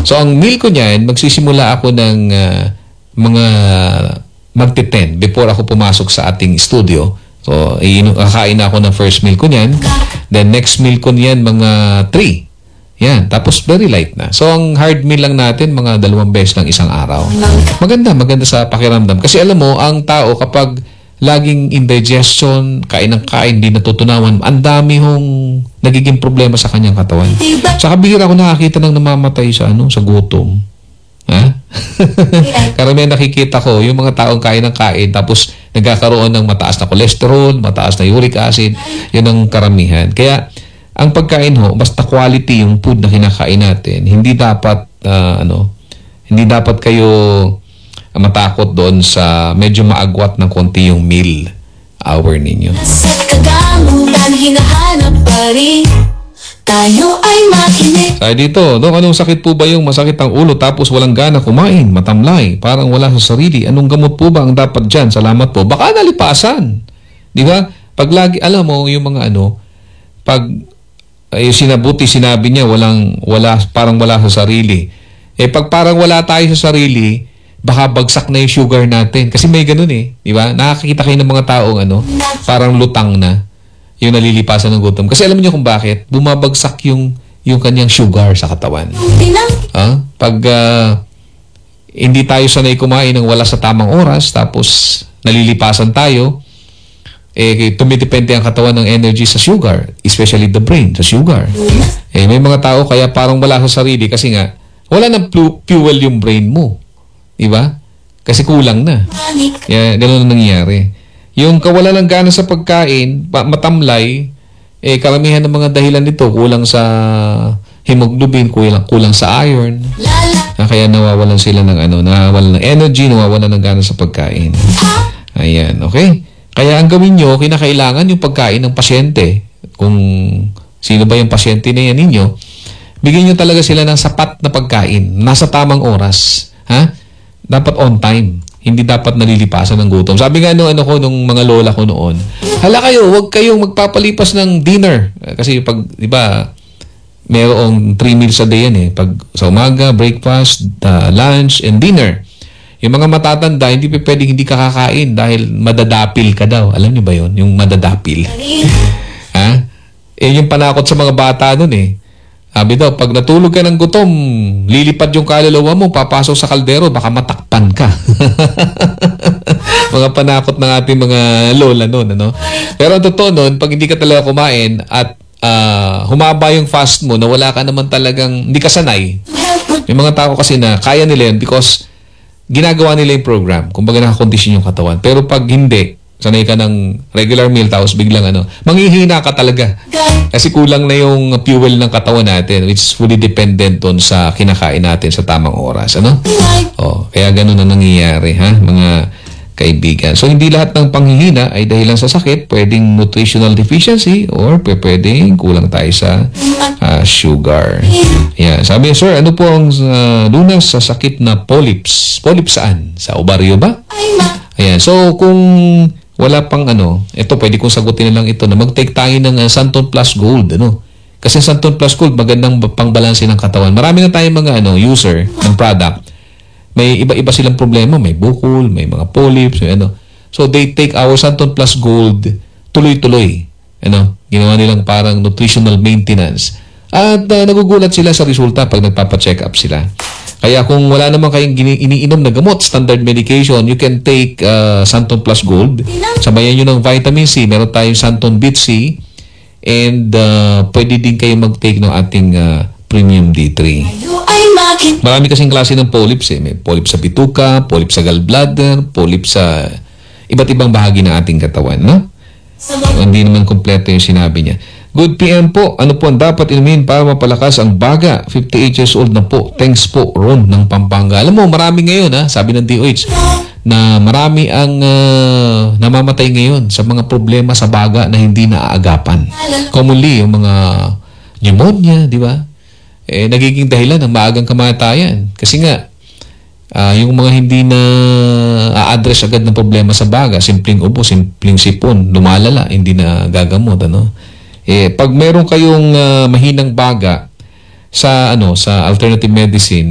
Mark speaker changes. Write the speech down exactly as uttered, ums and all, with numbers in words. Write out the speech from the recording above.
Speaker 1: So, ang meal ko niyan, magsisimula ako ng uh, mga magti-ten before ako pumasok sa ating studio. So, kakain na ako ng first meal ko niyan. Then, next meal ko niyan, mga three. Yan. Tapos, very light na. So, ang hard meal lang natin, mga dalawang beses lang isang araw. Maganda, maganda sa pakiramdam. Kasi alam mo, ang tao kapag laging indigestion, kain ng kain, di natutunawan, ang dami hong nagiging problema sa kanyang katawan. Saka bihira ako nakakita ng namamatay sa, ano, sa gutom. Ha? Karamihan nakikita ko, yung mga taong kain ng kain, tapos nagkakaroon ng mataas na cholesterol, mataas na uric acid, yun ang karamihan. Kaya, ang pagkain ho, basta quality yung food na kinakain natin, hindi dapat, uh, ano, hindi dapat kayo matakot doon sa medyo maagwat ng konti yung meal hour ninyo.
Speaker 2: Sa kagamutan, hinahanap pa rin, tayo ay makinig.
Speaker 1: Kaya dito, Dok, anong sakit po ba yung masakit ang ulo tapos walang gana kumain, matamlay, parang wala sa sarili? Anong gamot po ba ang dapat dyan? Salamat po. Baka nalipasan. Di ba? Pag lagi, alam mo, yung mga ano, pag ay sinabuti, sinabi niya, walang, wala, parang wala sa sarili. Eh, pag parang wala tayo sa sarili, baka bagsak na yung sugar natin. Kasi may ganun eh. Di ba? Nakakita kayo ng mga taong ano, parang lutang na yung nalilipasan ng gutom. Kasi alam niyo kung bakit? Bumabagsak yung, yung kanyang sugar sa katawan. Ah? Pag uh, hindi tayo sanay kumain ng wala sa tamang oras, tapos nalilipasan tayo, eh, tumidepende ang katawan ng energy sa sugar, especially the brain, sa sugar. Eh, may mga tao kaya parang wala sa sarili kasi nga, wala nang fuel yung brain mo. Diba? Kasi kulang na. Yeah, ganoon ang nangyayari. Yung kawalan ng gana sa pagkain, matamlay, eh, karamihan ng mga dahilan nito, kulang sa hemoglobin, kulang, kulang sa iron. Ah, kaya nawawalan sila ng ano, nawawalan ng energy, nawawalan ng gana sa pagkain. Ayan, okay? Kaya ang gawin nyo, kinakailangan yung pagkain ng pasyente. Kung sino ba yung pasyente na yan ninyo, bigyan nyo talaga sila ng sapat na pagkain. Nasa tamang oras. Ha? Dapat on time. Hindi dapat nalilipasan ng gutom. Sabi nga nung, ano ko, nung mga lola ko noon, hala kayo, huwag kayong magpapalipas ng dinner. Kasi pag, di ba, mayroong three meals a day yan eh. Pag sa umaga, breakfast, uh, lunch, and dinner. Yung mga matatanda, hindi pa pwedeng hindi kakakain dahil madadapil ka daw. Alam niyo ba yun? Yung madadapil. Ha? Eh, yung panakot sa mga bata nun eh. Sabi daw, pag natulog ka ng gutom, lilipad yung kaluluwa mo, papasok sa kaldero, baka matakpan ka. Mga panakot ng ating mga lola nun, ano? Pero ang totoo nun, pag hindi ka talaga kumain at uh, humaba yung fast mo na wala ka naman talagang, hindi ka sanay. Yung mga tao kasi na kaya nila yun because ginagawa nila yung program. Kumbaga nakakondisyon yung katawan. Pero pag hindi, sanay ka ng regular meal tapos biglang ano, manghihina ka talaga. Kasi kulang na yung fuel ng katawan natin which is fully dependent on sa kinakain natin sa tamang oras. Ano? Oh, kaya ganun na nangyayari, ha? Mga kaibigan. So, hindi lahat ng panghihina ay dahilan sa sakit. Pwedeng nutritional deficiency or pwedeng kulang tayo sa uh, sugar. Yan. Sabi niya, sir, ano po ang uh, lunas sa sakit na polyps? Polyps saan? Sa ovaryo ba? Ayan. So, kung wala pang ano, ito, pwede kong sagutin na lang ito na mag-take tayo ng uh, Santon Plus Gold. Ano? Kasi Santon Plus Gold, magandang pangbalanse ng katawan. Marami na tayong mga ano, user ng product. May iba-iba silang problema. May bukol, may mga polyps, may ano. So, they take our Santon Plus Gold tuloy-tuloy. Ano? Ginawa nilang parang nutritional maintenance. At uh, nagugulat sila sa resulta pag nagpapacheck up sila. Kaya kung wala naman kayong iniinom na gamot, standard medication, you can take uh, Santon Plus Gold. Sabayan nyo ng vitamin C. Meron tayong Santon Beet C. And uh, pwede din kayo mag-take ng ating uh, Premium D three. Marami kasing klase ng polyps eh. May polyps sa bituka, polyps sa gallbladder, polyps sa iba't ibang bahagi ng ating katawan, no? So, hindi naman kompleto yung sinabi niya. Good P M po. Ano po ang dapat inumin para mapalakas ang baga? fifty-eight years old na po. Thanks po, Ron ng Pampanga. Alam mo, marami ngayon, ha? Sabi ng D O H, na marami ang uh, namamatay ngayon sa mga problema sa baga na hindi naaagapan. Commonly, yung mga pneumonia, di ba? Eh, nagiging dahilan ng maagang kamatayan. Kasi nga, uh, yung mga hindi na a-address agad ng problema sa baga, simpleng ubo, simpleng sipon, lumalala, hindi na gagamot, ano? Eh, pag meron kayong uh, mahinang baga sa ano sa alternative medicine,